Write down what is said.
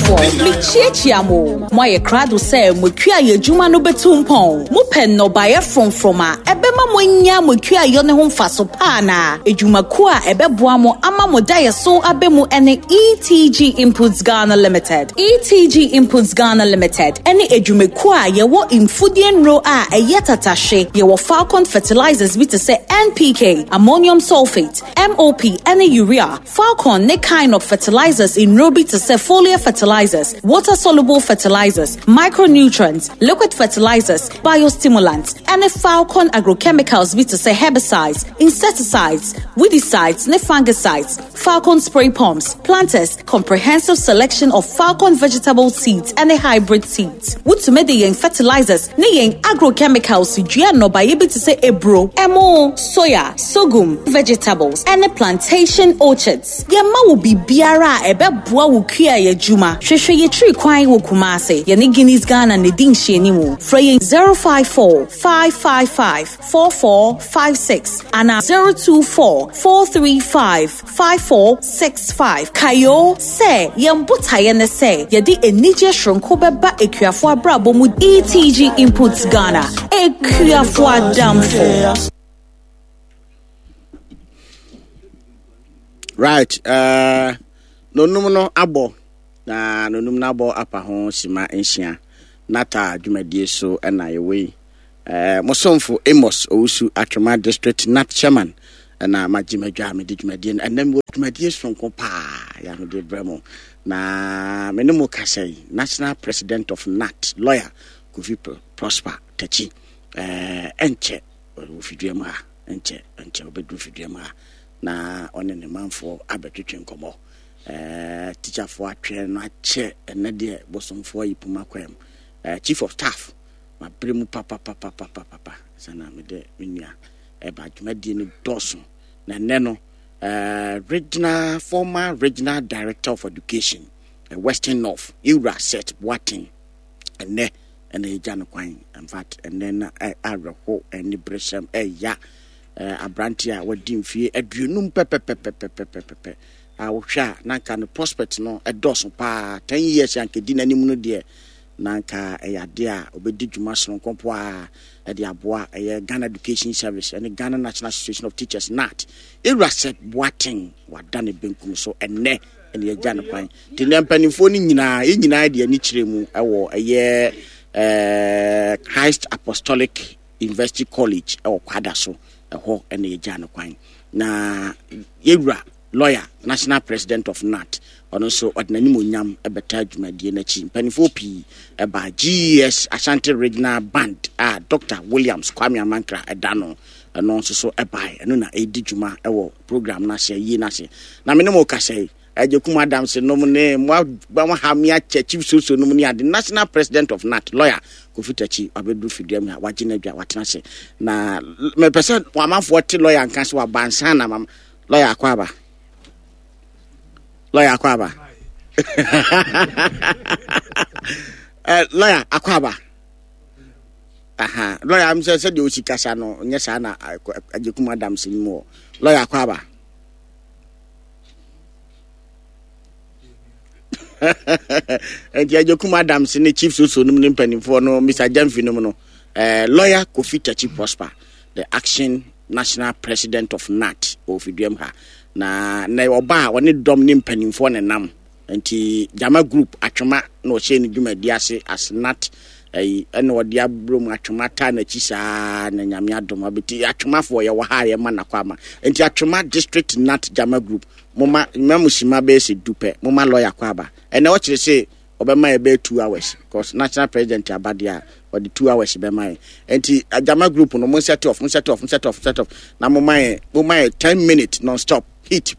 for me chiachiamo moye krado se motwa ye dwuma no betumpon mo pen no baye from a ebema mo nya motwa yo ne ho mfaso pa na edwumaku a ebeboa mo ama mo daye so abemu ene ETG Inputs Ghana Limited. ETG Inputs Ghana Limited ene edwumaku a ye wo infudien ro a eyetatashe ye wo Falcon fertilizers bi to say NPK, ammonium sulfate, MOP ene urea. Falcon ne kind of fertilizers in Robi to say foliar fertilizers, water soluble fertilizers, micronutrients, liquid fertilizers, biostimulants, and a Falcon agrochemicals be to say herbicides, insecticides, weedicides, ne fungicides, Falcon spray pumps, planters, comprehensive selection of Falcon vegetable seeds and a hybrid seeds. Would to make the fertilizers, ne agrochemicals, no by able to say ebro, emo, soya, sorghum, vegetables, and a plantation orchards. Yama will be biara ebe bua wukia ye juma. Sheshe ye tree kwai wukumase. Yeni Guineas Ghana ne ding shenimu. Fraying 054-555-4456 and 024-435-5465. Kayo se yambuta yene se yedi enije shronko beba ekuafo abrabo mu ETG Inputs Ghana. Ekuafo adamfo. Right, no abo na no abo apa ho sima enhia nata dwumadie so na yewe mosomfo Amos Owusu Atwema District Nat Chairman na majimadwa me dwumadie na nam dwumadie sonko pa ya no de bremo na menemo kasai National President of Nat Lawyer Kofi Prosper Tachi enche ofiduam ha enche obedu fiduam ha na one ne manfo abetwetwe nkomo teacher for atwe no ache ene de bosomfo yipuma kwam chief of staff ma bremu papa sana me de menua ba dwumadi ne doso na ne no former regional director of education Western North Ura set Boating ene ejano kwan in fact and then arho eni bresham ya abrantia wadi mfie aduonum pepepepepepepepe awhwa nanka no prospect no edoso pa 10 years ankedi nanim no de nanka eyade a obedi dwuma so kompo a de aboa Ghana Education Service and Ghana National Association of Teachers NAT Eraset Boating wadane benkum so enne ene ejano kwan tinampanifo ni nyina de ani kiremu ewo Christ Apostolic University College kwada so ho ene ejano kwan na yewura lawyer national president of NAT ono so odnani monyam ebeta dwumadie na chi mpanifo pi eba GS Ashanti Regional Band Dr. Williams Kwame Amankra edano no so eba eno na edi dwuma ewo program na se yi na se na menemo ka sei Ejekuma Adams no ne mo ba hamia chief so no ne the national president of NAT lawyer Kofi Tachi abedu fiduam ha wagina dwa watena se na me person wamanfo te lawyer nka se wa bansa na mam lawyer akwaba lawyer akwaba aha lawyer am se de osikasa no nya sa na Ejekuma Adams ni mo lawyer akwaba and Ejekuma Adams ni chief so no mpanimfo no Mr. Jamfi no lawyer Kofi Tachi Prosper the action national president of NAT ofiduam ha na oba woni dom ni mpanimfo ne nam enti Jama group atwema no che ni dwumadi ase as NAT ene wodi abrom atwema ta na chisa na nyame adom abeti atwemafo ye wo ha ye ma nakwama enti atwema district NAT Jama group mama mamusima be se dupe mama lawyer kwaba ene wo kire se obema e be 2 hours because national president abadia or the 2 hours be mai enti Jama group no mo set off na mo mai 10 minutes non stop hit